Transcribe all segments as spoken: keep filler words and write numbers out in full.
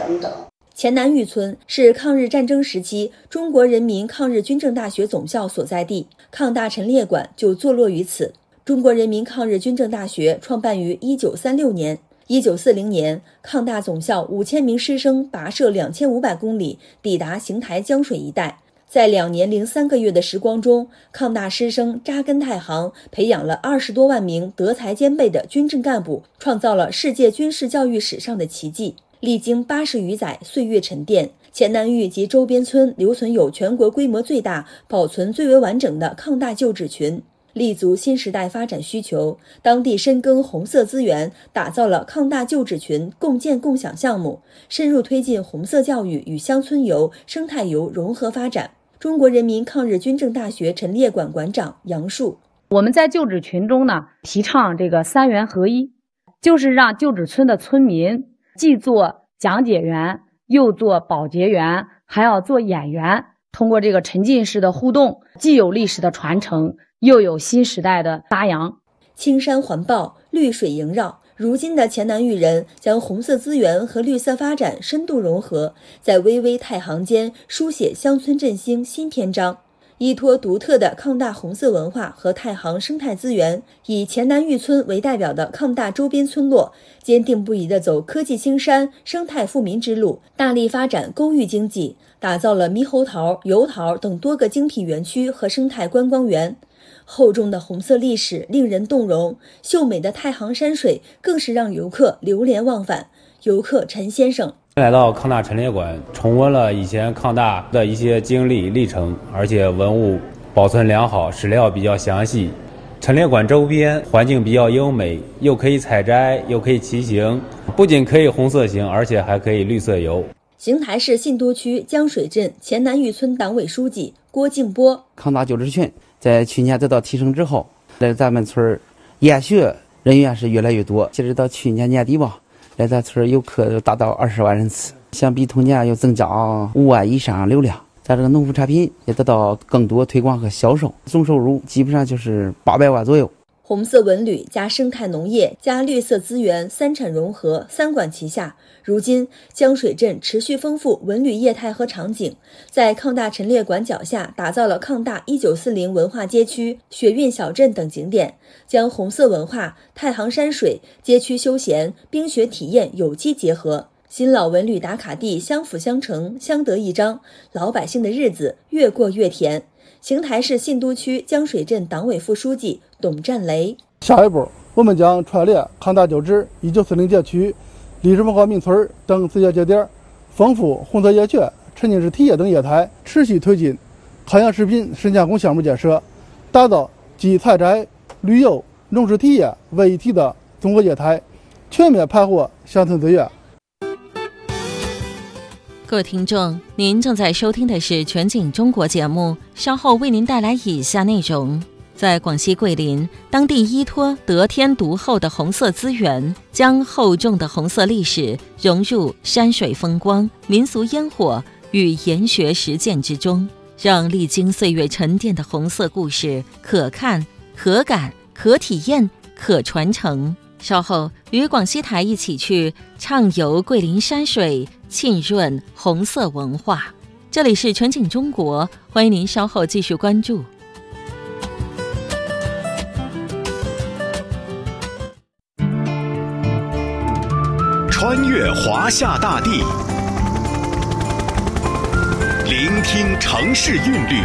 等等。 黔南峪村是抗日战争时期中国人民抗日军政大学总校所在地，抗大陈列馆就坐落于此。中国人民抗日军政大学创办于一九三六年，一九四零年，抗大总校五千名师生跋涉两千五百公里，抵达邢台江水一带。在两年零三个月的时光中，抗大师生扎根太行，培养了二十多万名德才兼备的军政干部，创造了世界军事教育史上的奇迹。历经八十余载岁月沉淀，黔南峪及周边村留存有全国规模最大、保存最为完整的抗大旧址群。立足新时代发展需求，当地深耕红色资源，打造了抗大旧址群共建共享项目，深入推进红色教育与乡村游、生态游融合发展。中国人民抗日军政大学陈列馆馆长杨树： 我们在旧址群中呢，提倡这个三元合一，就是让旧址村的村民既做讲解员，又做保洁员，还要做演员。通过这个沉浸式的互动，既有历史的传承，又有新时代的发扬。 青山环抱，绿水萦绕。如今的黔南峪人将红色资源和绿色发展深度融合，在巍巍太行间书写乡村振兴新篇章。依托独特的抗大红色文化和太行生态资源，以黔南峪村为代表的抗大周边村落，坚定不移地走科技兴山、生态富民之路，大力发展公寓经济，打造了猕猴桃、油桃等多个精品园区和生态观光园。厚重的红色历史令人动容，秀美的太行山水更是让游客流连忘返。游客陈先生来到抗大陈列馆，重温了以前抗大的一些经历历程，而且文物保存良好，史料比较详细。陈列馆周边环境比较优美，又可以采摘，又可以骑行，不仅可以红色行，而且还可以绿色游。 邢台市信都区江水镇黔南峪村党委书记郭敬波： 抗大旧址群在去年得到提升之后，在咱们村研学人员是越来越多，截止到去年年底吧，来咱村游客达到二十万人次，相比同年又增加五万以上流量。咱这个农副产品也得到更多推广和销售，总收入基本上就是八百万左右。 红色文旅加生态农业加绿色资源三产融合，三管齐下。如今江水镇持续丰富文旅业态和场景，在抗大陈列馆脚下打造了抗大一九四零文化街区、雪韵小镇等景点，将红色文化、太行山水、街区休闲、冰雪体验有机结合，新老文旅打卡地相辅相成，相得益彰，老百姓的日子越过越甜。邢台市信都区江水镇党委副书记董占雷： 下一步，我们将串联抗大旧址、一九四零街区、历史文化名村等自业节点，丰富红色夜雀、沉浸式体验等业态，持续推进康养食品深加工项目建设，打造集采摘、旅游、农事体验为一体的综合业态，全面盘活乡村资源。 各位听众，您正在收听的是全景中国节目，稍后为您带来以下内容。在广西桂林，当地依托得天独厚的红色资源，将厚重的红色历史融入山水风光、民俗烟火与研学实践之中，让历经岁月沉淀的红色故事可看、可感、可体验、可传承。稍后与广西台一起去畅游桂林山水，浸润红色文化。这里是全景中国，欢迎您稍后继续关注。 穿越华夏大地，聆听城市韵律，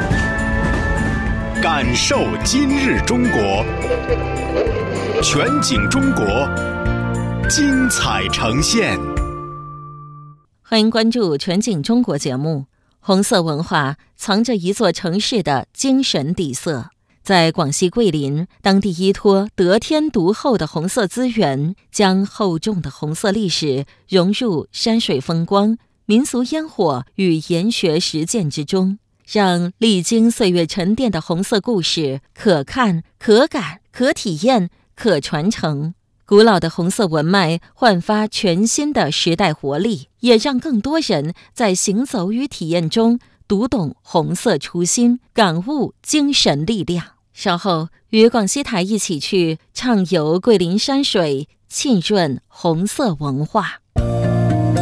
感受今日中国。全景中国，精彩呈现。 欢迎关注全景中国节目。红色文化藏着一座城市的精神底色。在广西桂林，当地依托得天独厚的红色资源，将厚重的红色历史融入山水风光、民俗烟火与研学实践之中，让历经岁月沉淀的红色故事可看、可感、可体验、可传承。古老的红色文脉焕发全新的时代活力，也让更多人在行走与体验中读懂红色初心，感悟精神力量。稍后与广西台一起去畅游桂林山水，浸润红色文化。